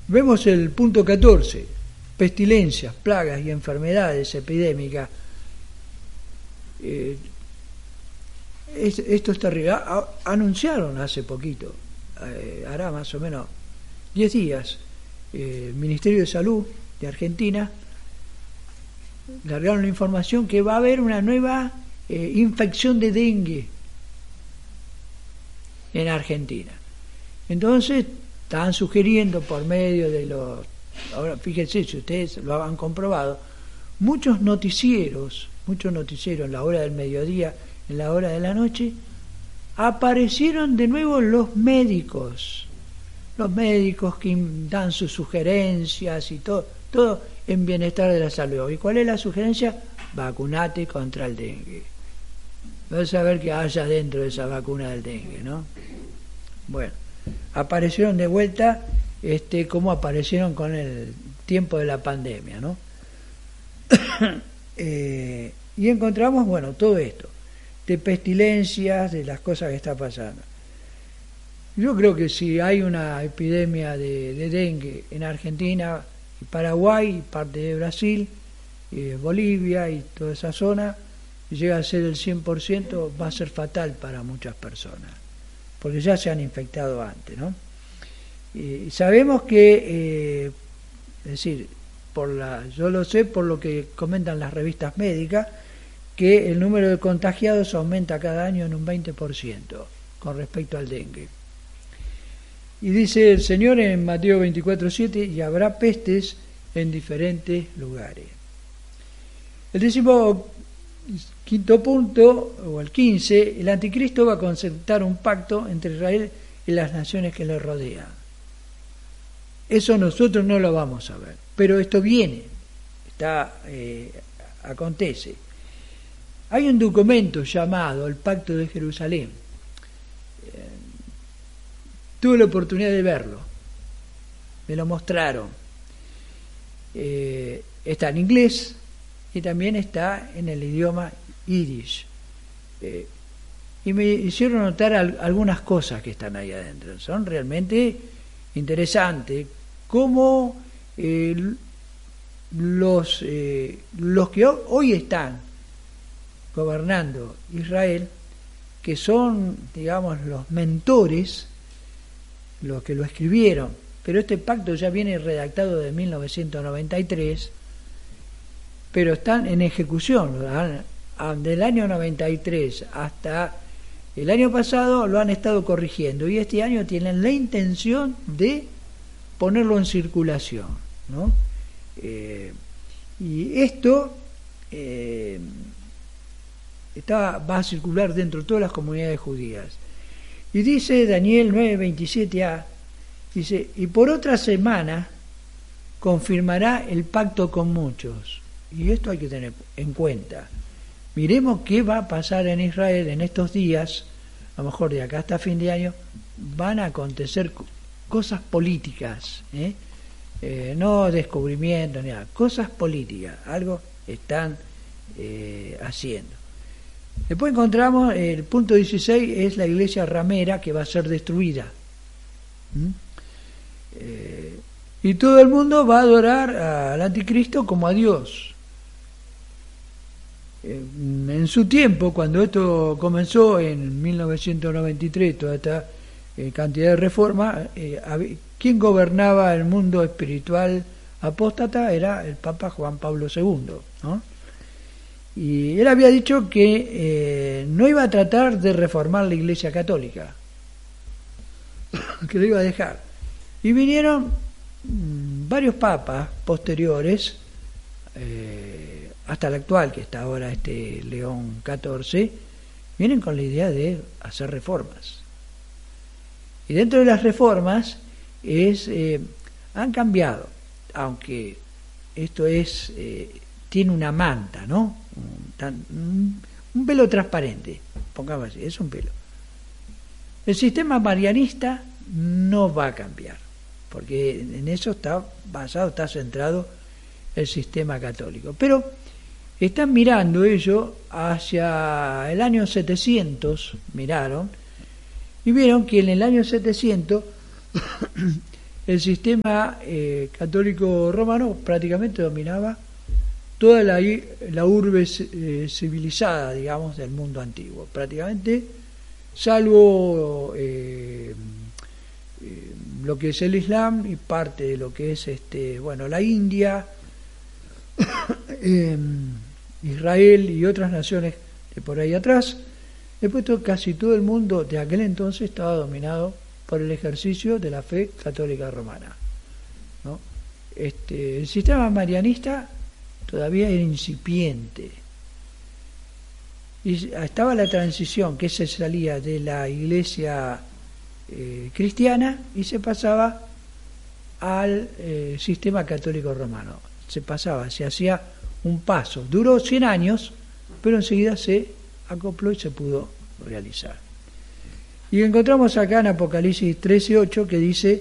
Vemos el punto 14, pestilencias, plagas y enfermedades epidémicas. Esto es terrible. Anunciaron hace poquito, hará más o menos 10 días, el Ministerio de Salud de Argentina largaron la información que va a haber una nueva infección de dengue en Argentina. Entonces estaban sugiriendo por medio de los, ahora fíjense si ustedes lo han comprobado, muchos noticieros en la hora del mediodía, en la hora de la noche, aparecieron de nuevo los médicos que dan sus sugerencias y todo en bienestar de la salud. ¿Y cuál es la sugerencia? Vacunate contra el dengue. Vas a ver qué haya dentro de esa vacuna del dengue, ¿no? Bueno, aparecieron de vuelta como aparecieron con el tiempo de la pandemia, ¿no? Y encontramos, bueno, todo esto, de pestilencias, de las cosas que está pasando. Yo creo que si hay una epidemia de dengue en Argentina, y Paraguay, y parte de Brasil, Bolivia y toda esa zona, llega a ser el 100%, va a ser fatal para muchas personas, porque ya se han infectado antes, ¿no? Y sabemos que, es decir, yo lo sé por lo que comentan las revistas médicas, que el número de contagiados aumenta cada año en un 20% con respecto al dengue. Y dice el Señor en Mateo 24:7, y habrá pestes en diferentes lugares. El 15º punto, o el 15, el anticristo va a concertar un pacto entre Israel y las naciones que le rodean. Eso nosotros no lo vamos a ver, pero esto viene, acontece. Hay un documento llamado el Pacto de Jerusalén. Tuve la oportunidad de verlo, me lo mostraron. Está en inglés y también está en el idioma yiddish. Y me hicieron notar algunas cosas que están ahí adentro. Son realmente interesantes, como los que hoy están gobernando Israel, que son, digamos, los mentores, los que lo escribieron, pero este pacto ya viene redactado de 1993, pero están en ejecución. Del año 93 hasta el año pasado lo han estado corrigiendo, y este año tienen la intención de ponerlo en circulación, ¿no? Y esto va a circular dentro de todas las comunidades judías. Y dice Daniel 9:27a, dice, y por otra semana confirmará el pacto con muchos. Y esto hay que tener en cuenta. Miremos qué va a pasar en Israel en estos días, a lo mejor de acá hasta fin de año, van a acontecer cosas políticas, no descubrimientos ni nada, cosas políticas, algo están haciendo. Después encontramos el punto 16, es la iglesia ramera que va a ser destruida. Y todo el mundo va a adorar al anticristo como a Dios. En su tiempo, cuando esto comenzó en 1993, toda esta cantidad de reformas, quien gobernaba el mundo espiritual apóstata era el Papa Juan Pablo II, ¿no? Y él había dicho que no iba a tratar de reformar la Iglesia Católica, que lo iba a dejar. Y vinieron varios papas posteriores, hasta el actual, que está ahora León XIV, vienen con la idea de hacer reformas. Y dentro de las reformas han cambiado, aunque esto tiene una manta, ¿no? Un velo transparente, pongamos así, es un velo. El sistema marianista no va a cambiar, porque en eso está basado, está centrado el sistema católico. Pero están mirando ellos hacia el año 700, miraron, y vieron que en el año 700 el sistema católico romano prácticamente dominaba toda la urbe civilizada, digamos, del mundo antiguo, prácticamente, salvo lo que es el Islam y parte de lo que es la India, Israel y otras naciones de por ahí atrás. Después casi todo el mundo de aquel entonces estaba dominado por el ejercicio de la fe católica romana, ¿no? El sistema marianista todavía era incipiente y estaba la transición, que se salía de la iglesia cristiana y se pasaba al sistema católico romano. Se hacía un paso, duró 100 años, pero enseguida se acopló y se pudo realizar. Y encontramos acá en Apocalipsis 13:8 que dice: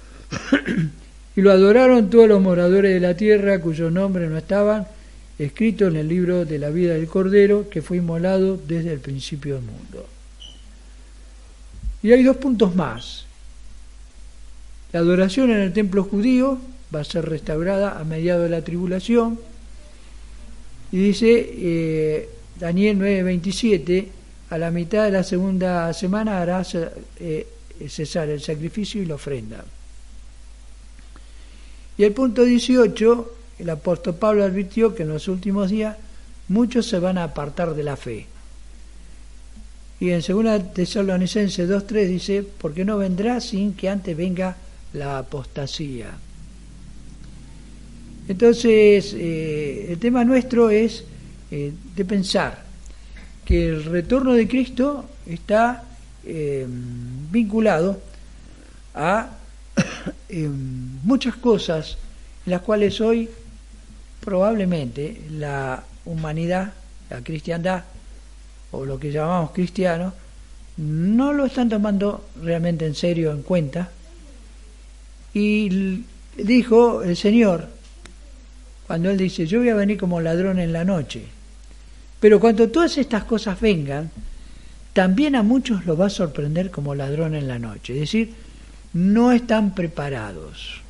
y lo adoraron todos los moradores de la tierra cuyos nombres no estaban escritos en el libro de la vida del Cordero, que fue inmolado desde el principio del mundo. Y hay 2 puntos más. La adoración en el templo judío va a ser restaurada a mediados de la tribulación. Y dice Daniel 9:27, a la mitad de la segunda semana hará cesar el sacrificio y la ofrenda. Y el punto 18, el apóstol Pablo advirtió que en los últimos días muchos se van a apartar de la fe. Y en 2 Tesalonicenses 2:3 dice: porque no vendrá sin que antes venga la apostasía. Entonces, el tema nuestro es de pensar que el retorno de Cristo está vinculado a muchas cosas en las cuales hoy probablemente la humanidad, la cristiandad, o lo que llamamos cristianos, no lo están tomando realmente en serio, en cuenta. Y dijo el Señor, cuando Él dice: yo voy a venir como ladrón en la noche. Pero cuando todas estas cosas vengan, también a muchos los va a sorprender como ladrón en la noche. Es decir, no están preparados.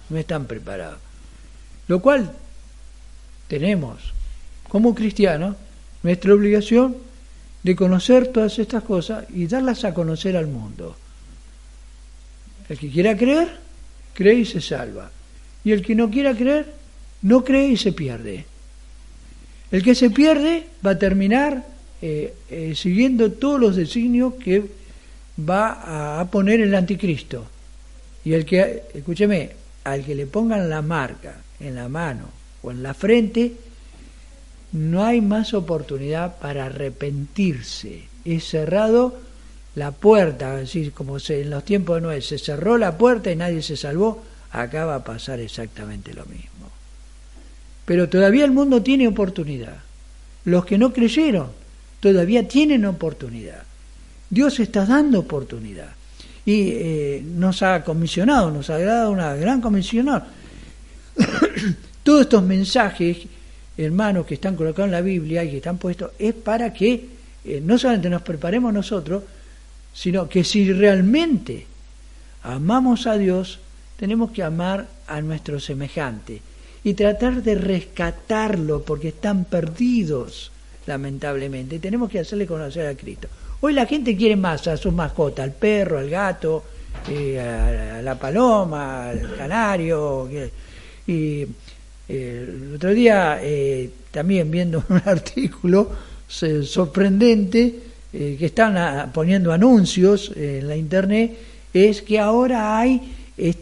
Lo cual tenemos, como cristianos, nuestra obligación de conocer todas estas cosas y darlas a conocer al mundo. El que quiera creer, cree y se salva. Y el que no quiera creer, no cree y se pierde. El que se pierde va a terminar siguiendo todos los designios que va a poner el anticristo. Y el que, escúcheme, al que le pongan la marca en la mano o en la frente, no hay más oportunidad para arrepentirse. Es cerrado la puerta, así como en los tiempos de Noé se cerró la puerta y nadie se salvó, acá va a pasar exactamente lo mismo. Pero todavía el mundo tiene oportunidad. Los que no creyeron todavía tienen oportunidad. Dios está dando oportunidad. Y nos ha comisionado, nos ha dado una gran comisión. Todos estos mensajes, hermanos, que están colocados en la Biblia y que están puestos, es para que no solamente nos preparemos nosotros, sino que si realmente amamos a Dios, tenemos que amar a nuestro semejante y tratar de rescatarlo, porque están perdidos, lamentablemente. Tenemos que hacerle conocer a Cristo. Hoy la gente quiere más a sus mascotas, al perro, al gato, a la paloma, al canario. Y el otro día, también viendo un artículo sorprendente, que están poniendo anuncios en la internet, es que ahora hay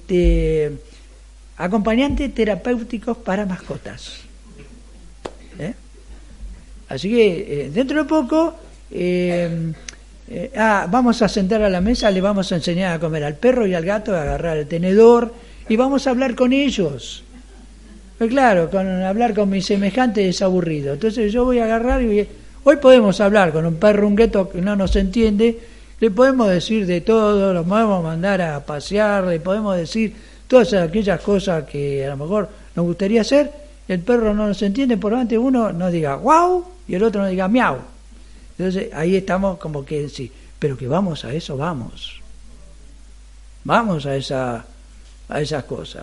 acompañantes terapéuticos para mascotas. Así que dentro de poco vamos a sentar a la mesa, le vamos a enseñar a comer al perro y al gato, a agarrar el tenedor y vamos a hablar con ellos. Pues claro, hablar con mi semejante es aburrido. Entonces yo voy a agarrar y hoy podemos hablar con un perro, un gato que no nos entiende, le podemos decir de todo, lo podemos mandar a pasear, le podemos decir todas aquellas cosas que a lo mejor nos gustaría hacer. El perro no nos entiende, por lo tanto uno nos diga guau y el otro nos diga miau. Entonces ahí estamos como que sí, pero que vamos a eso, vamos a esa a esas cosas.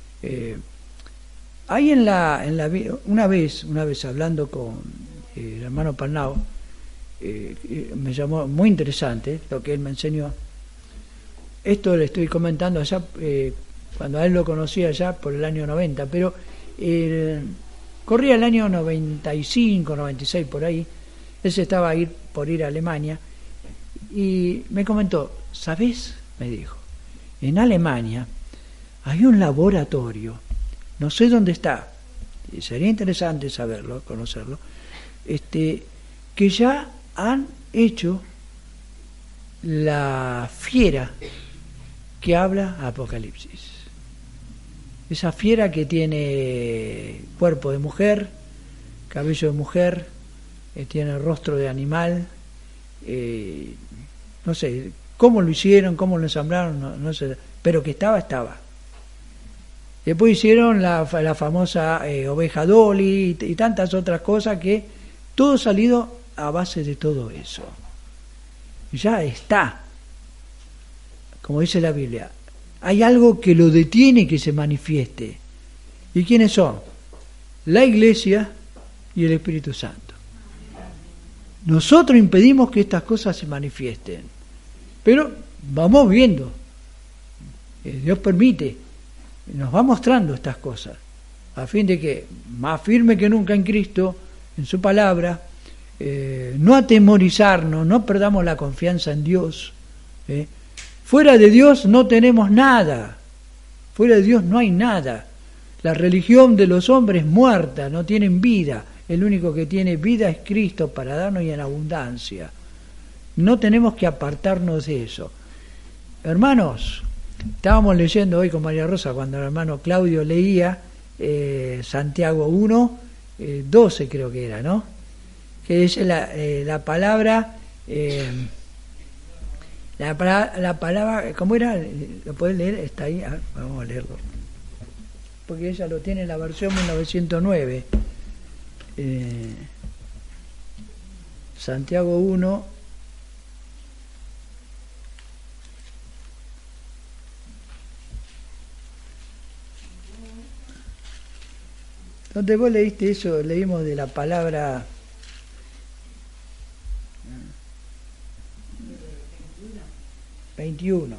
Hay una vez hablando con el hermano Parnao, me llamó muy interesante lo que él me enseñó. Esto le estoy comentando allá, cuando a él lo conocí allá por el año 90, pero corría el año 95, 96 por ahí. Él se estaba por ir a Alemania y me comentó, ¿sabés? Me dijo, en Alemania hay un laboratorio, no sé dónde está, y sería interesante saberlo, conocerlo, que ya han hecho la fiera que habla Apocalipsis. Esa fiera que tiene cuerpo de mujer, cabello de mujer, tiene rostro de animal, no sé cómo lo hicieron, cómo lo ensamblaron, no sé, pero que estaba. Después hicieron la famosa oveja Dolly y tantas otras cosas, que todo salido a base de todo eso. Ya está, como dice la Biblia, hay algo que lo detiene que se manifieste. ¿Y quiénes son? La Iglesia y el Espíritu Santo. Nosotros impedimos que estas cosas se manifiesten, pero vamos viendo, Dios permite, nos va mostrando estas cosas, a fin de que, más firme que nunca en Cristo, en su palabra, no atemorizarnos, no perdamos la confianza en Dios. Fuera de Dios no tenemos nada, fuera de Dios no hay nada. La religión de los hombres muerta, no tienen vida. El único que tiene vida es Cristo para darnos y en abundancia. No tenemos que apartarnos de eso. Hermanos, estábamos leyendo hoy con María Rosa cuando el hermano Claudio leía Santiago 1, 12 creo que era, ¿no? Que dice la palabra, la palabra, ¿cómo era? ¿Lo podés leer? Está ahí, vamos a leerlo. Porque ella lo tiene en la versión 1909. Santiago 1, donde vos leíste eso, leímos de la palabra 21.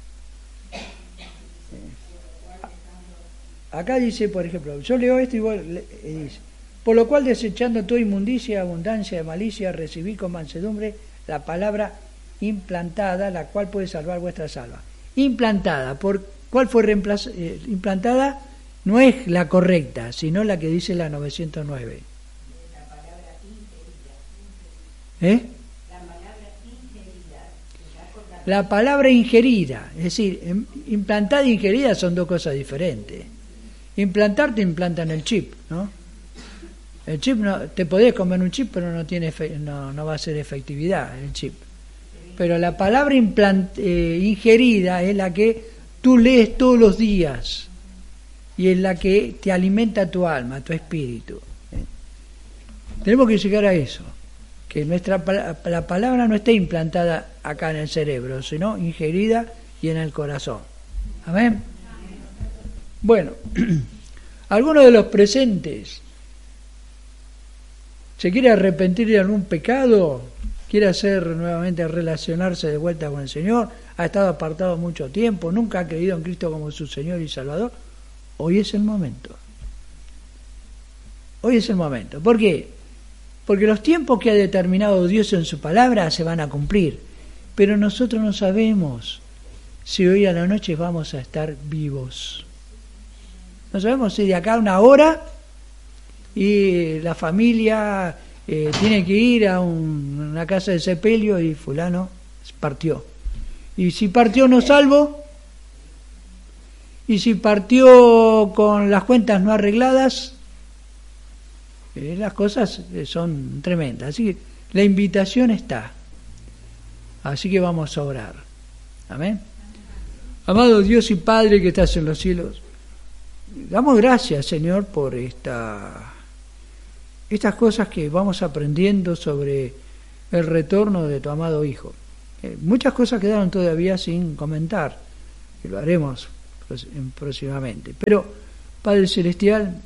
Acá dice, por ejemplo, yo leo esto y vos dice, por lo cual desechando toda inmundicia y abundancia de malicia, recibí con mansedumbre la palabra implantada, la cual puede salvar vuestras almas. Implantada, ¿por cuál fue implantada? No es la correcta, sino la que dice la 909. La palabra ingerida. La palabra ingerida. La palabra ingerida, es decir, implantada e ingerida son dos cosas diferentes. Implantar te implantan el chip, ¿no? El chip no, te podés comer un chip, pero no va a ser efectividad el chip. Pero la palabra ingerida es la que tú lees todos los días y es la que te alimenta tu alma, tu espíritu. Tenemos que llegar a eso, que la palabra no esté implantada acá en el cerebro, sino ingerida y en el corazón. Amén. Bueno, ¿alguno de los presentes se quiere arrepentir de algún pecado? ¿Quiere nuevamente relacionarse de vuelta con el Señor? ¿Ha estado apartado mucho tiempo? ¿Nunca ha creído en Cristo como su Señor y Salvador? Hoy es el momento. Hoy es el momento. ¿Por qué? Porque los tiempos que ha determinado Dios en su palabra se van a cumplir. Pero nosotros no sabemos si hoy a la noche vamos a estar vivos. No sabemos si de acá a una hora y la familia tiene que ir a una casa de sepelio y fulano partió. Y si partió no salvo, y si partió con las cuentas no arregladas, las cosas son tremendas. Así que la invitación está. Así que vamos a orar. Amén. Amado Dios y Padre que estás en los cielos, damos gracias, Señor, por estas cosas que vamos aprendiendo sobre el retorno de tu amado Hijo. Muchas cosas quedaron todavía sin comentar, y lo haremos próximamente. Pero, Padre Celestial,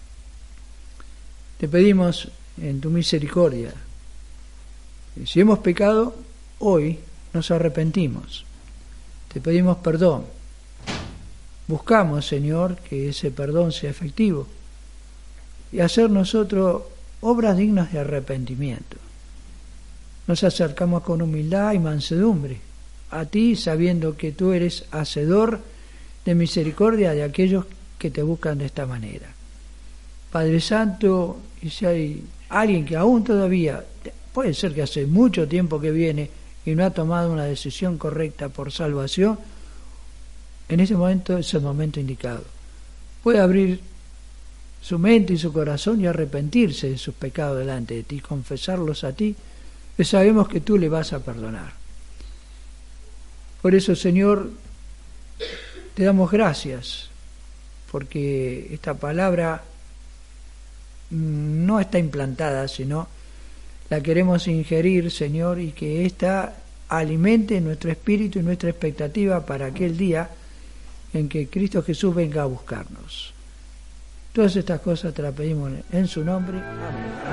te pedimos en tu misericordia, si hemos pecado, hoy nos arrepentimos, te pedimos perdón. Buscamos, Señor, que ese perdón sea efectivo y hacer nosotros obras dignas de arrepentimiento. Nos acercamos con humildad y mansedumbre a ti, sabiendo que tú eres hacedor de misericordia de aquellos que te buscan de esta manera. Padre Santo, y si hay alguien que aún todavía, puede ser que hace mucho tiempo que viene y no ha tomado una decisión correcta por salvación, en ese momento es el momento indicado. Puede abrir su mente y su corazón y arrepentirse de sus pecados delante de ti, confesarlos a ti, que sabemos que tú le vas a perdonar. Por eso, Señor, te damos gracias, porque esta palabra no está implantada, sino la queremos ingerir, Señor, y que ésta alimente nuestro espíritu y nuestra expectativa para aquel día en que Cristo Jesús venga a buscarnos. Todas estas cosas te las pedimos en su nombre. Amén.